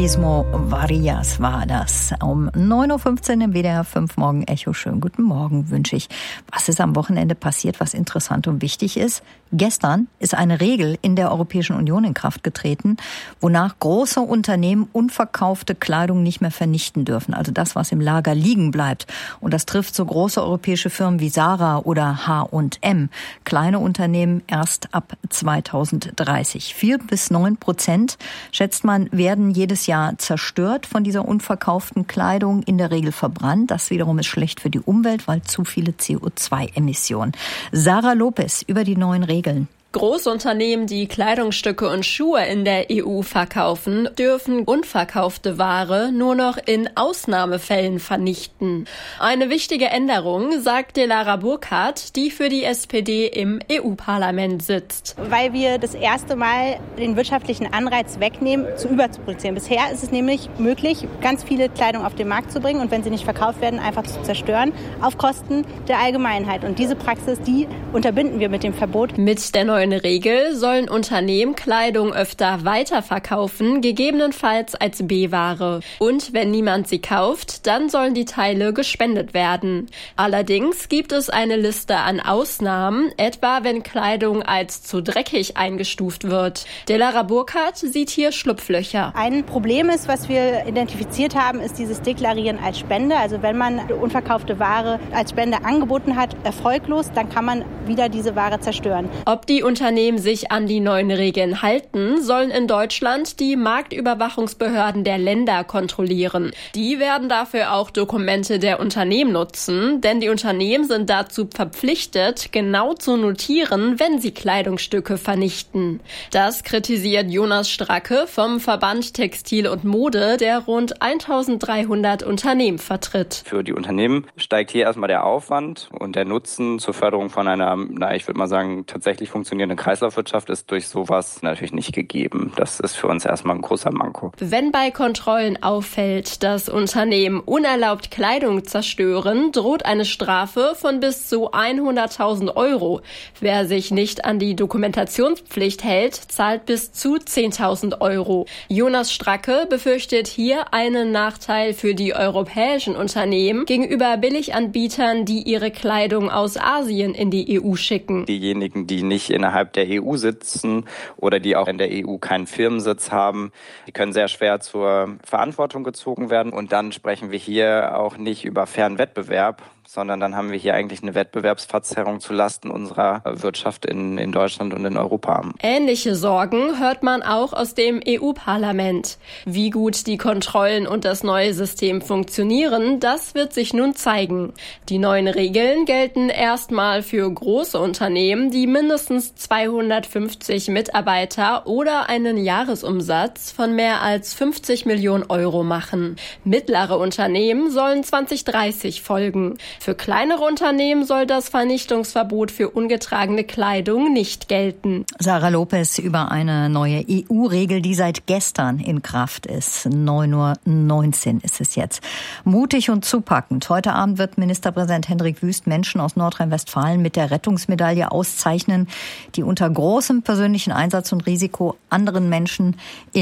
Ismo Varias war das. Um 9.15 Uhr im WDR 5 Morgen Echo. Schönen guten Morgen wünsche ich. Was ist am Wochenende passiert, was interessant und wichtig ist? Gestern ist eine Regel in der Europäischen Union in Kraft getreten, wonach große Unternehmen unverkaufte Kleidung nicht mehr vernichten dürfen. Also das, was im Lager liegen bleibt. Und das trifft so große europäische Firmen wie Zara oder H&M. Kleine Unternehmen erst ab 2030. 4-9%, schätzt man, werden jedes Jahr zerstört von dieser unverkauften Kleidung, in der Regel verbrannt. Das wiederum ist schlecht für die Umwelt, weil zu viele CO2-Emissionen. Sarah Lopez über die neuen Regeln. Großunternehmen, die Kleidungsstücke und Schuhe in der EU verkaufen, dürfen unverkaufte Ware nur noch in Ausnahmefällen vernichten. Eine wichtige Änderung, sagt Delara Burkhardt, die für die SPD im EU-Parlament sitzt. Weil wir das erste Mal den wirtschaftlichen Anreiz wegnehmen, zu überzuproduzieren. Bisher ist es nämlich möglich, ganz viele Kleidung auf den Markt zu bringen und wenn sie nicht verkauft werden, einfach zu zerstören, auf Kosten der Allgemeinheit. Und diese Praxis, die unterbinden wir mit dem Verbot. Mit der neuen Regel sollen Unternehmen Kleidung öfter weiterverkaufen, gegebenenfalls als B-Ware. Und wenn niemand sie kauft, dann sollen die Teile gespendet werden. Allerdings gibt es eine Liste an Ausnahmen, etwa wenn Kleidung als zu dreckig eingestuft wird. Delara Burkhardt sieht hier Schlupflöcher. Ein Problem ist, was wir identifiziert haben, ist dieses Deklarieren als Spende. Also wenn man unverkaufte Ware als Spende angeboten hat, erfolglos, dann kann man wieder diese Ware zerstören. Ob die Unternehmen sich an die neuen Regeln halten, sollen in Deutschland die Marktüberwachungsbehörden der Länder kontrollieren. Die werden dafür auch Dokumente der Unternehmen nutzen, denn die Unternehmen sind dazu verpflichtet, genau zu notieren, wenn sie Kleidungsstücke vernichten. Das kritisiert Jonas Stracke vom Verband Textil und Mode, der rund 1300 Unternehmen vertritt. Für die Unternehmen steigt hier erstmal der Aufwand und der Nutzen zur Förderung von einer, ich würde mal sagen, tatsächlich funktionierende Kreislaufwirtschaft ist durch sowas natürlich nicht gegeben. Das ist für uns erstmal ein großer Manko. Wenn bei Kontrollen auffällt, dass Unternehmen unerlaubt Kleidung zerstören, droht eine Strafe von bis zu 100.000 Euro. Wer sich nicht an die Dokumentationspflicht hält, zahlt bis zu 10.000 Euro. Jonas Stracke befürchtet hier einen Nachteil für die europäischen Unternehmen gegenüber Billiganbietern, die ihre Kleidung aus Asien in die EU schicken. Diejenigen, die nicht innerhalb der EU sitzen oder die auch in der EU keinen Firmensitz haben, die können sehr schwer zur Verantwortung gezogen werden. Und dann sprechen wir hier auch nicht über fairen Wettbewerb, sondern dann haben wir hier eigentlich eine Wettbewerbsverzerrung zulasten unserer Wirtschaft in Deutschland und in Europa. Ähnliche Sorgen hört man auch aus dem EU-Parlament. Wie gut die Kontrollen und das neue System funktionieren, das wird sich nun zeigen. Die neuen Regeln gelten erstmal für große Unternehmen, die mindestens 250 Mitarbeiter oder einen Jahresumsatz von mehr als 50 Millionen Euro machen. Mittlere Unternehmen sollen 2030 folgen. Für kleinere Unternehmen soll das Vernichtungsverbot für ungetragene Kleidung nicht gelten. Sarah Lopez über eine neue EU-Regel, die seit gestern in Kraft ist. 9.19 Uhr ist es jetzt. Mutig und zupackend. Heute Abend wird Ministerpräsident Hendrik Wüst Menschen aus Nordrhein-Westfalen mit der Rettungsmedaille auszeichnen, die unter großem persönlichen Einsatz und Risiko anderen Menschen